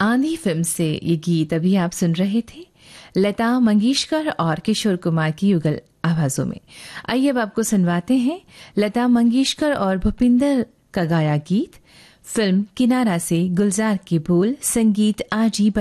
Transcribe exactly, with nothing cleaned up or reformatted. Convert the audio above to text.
आंधी फिल्म से ये गीत अभी आप सुन रहे थे लता मंगेशकर और किशोर कुमार की युगल आवाजों में। आइए अब आपको सुनवाते हैं लता मंगेशकर और भूपिंदर का गाया गीत फिल्म किनारा से। गुलजार के बोल, संगीत आजी